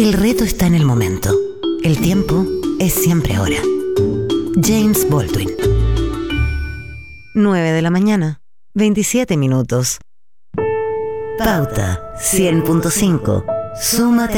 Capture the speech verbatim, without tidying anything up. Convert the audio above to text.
El reto está en el momento. El tiempo es siempre ahora. James Baldwin. nueve de la mañana, veintisiete minutos. Pauta cien punto cinco. Súmate